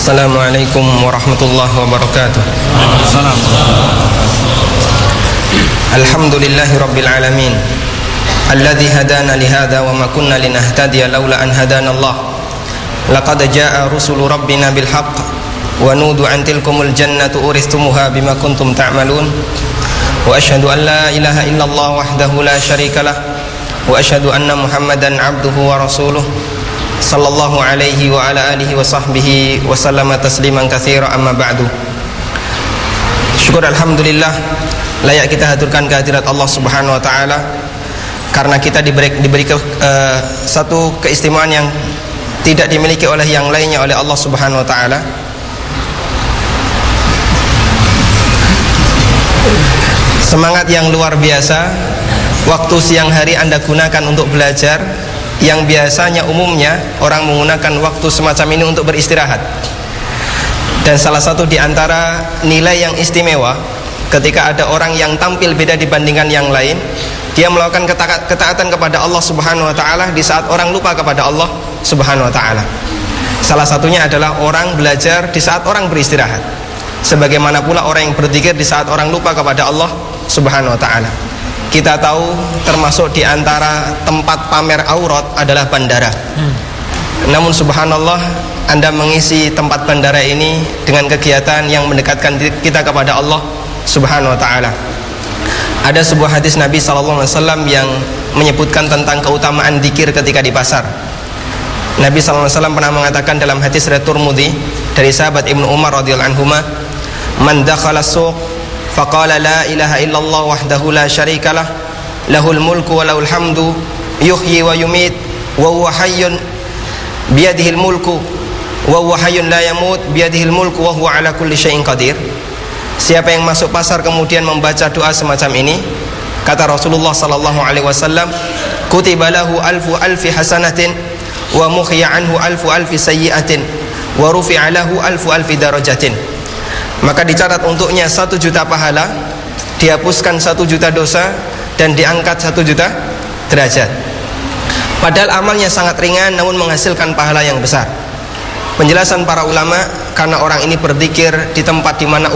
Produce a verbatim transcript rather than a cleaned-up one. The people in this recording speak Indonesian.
Assalamualaikum warahmatullahi wabarakatuh. Alhamdulillahi rabbil alamin, alladzi hadana lihada wa ma kunna linahtadiya laula an hadana Allah. Laqad jaa rusulu rabbina bil haqq wa nudu an tilkumul jannatu uristumuha bima kuntum ta'malun. Wa asyhadu an la ilaha illallah wahdahu la syarikalah wa asyhadu anna Muhammadan abduhu wa rasuluh sallallahu alaihi wa ala alihi wa sahbihi wa sallama tasliman katsira, amma ba'du. Syukur alhamdulillah, layak kita haturkan kehadirat Allah Subhanahu wa taala karena kita diberi diberi uh, satu keistimewaan yang tidak dimiliki oleh yang lainnya oleh Allah Subhanahu wa taala. Semangat yang luar biasa, waktu siang hari Anda gunakan untuk belajar, yang biasanya umumnya orang menggunakan waktu semacam ini untuk beristirahat. Dan salah satu di antara nilai yang istimewa ketika ada orang yang tampil beda dibandingkan yang lain, dia melakukan keta ketaatan kepada Allah Subhanahu wa taala di saat orang lupa kepada Allah Subhanahu wa taala. Salah satunya adalah orang belajar di saat orang beristirahat. Sebagaimana pula orang yang berzikir di saat orang lupa kepada Allah Subhanahu wa taala. Kita tahu termasuk di antara tempat pamer aurat adalah bandara. Hmm. Namun subhanallah, Anda mengisi tempat bandara ini dengan kegiatan yang mendekatkan kita kepada Allah Subhanahu wa taala. Ada sebuah hadis Nabi sallallahu alaihi wasallam yang menyebutkan tentang keutamaan zikir ketika di pasar. Nabi sallallahu alaihi wasallam pernah mengatakan dalam hadis riwayat Tirmidzi dari sahabat Ibnu Umar radhiyallahu anhuma, "Man dakhala suq faqala la ilaha illallah wahdahu la syarikalah lahul mulku wa lahul hamdu yuhyi wa yumit wa huwa hayyun biyadihil mulku wa huwa hayyun la yamut biyadihil mulku wa huwa ala kulli syai'in qadir." Siapa yang masuk pasar kemudian membaca doa semacam ini, kata Rasulullah sallallahu alaihi wasallam, kutiba lahu alfu alfi hasanatin wa muhya anhu alfu alfi sayyi'atin wa rufi'a lahu alfu alfi darajatin. Maka dicatat untuknya satu juta pahala, dihapuskan satu juta dosa, dan diangkat satu juta derajat. Padahal amalnya sangat ringan namun menghasilkan pahala yang besar. Penjelasan para ulama, karena orang ini berzikir di tempat di mana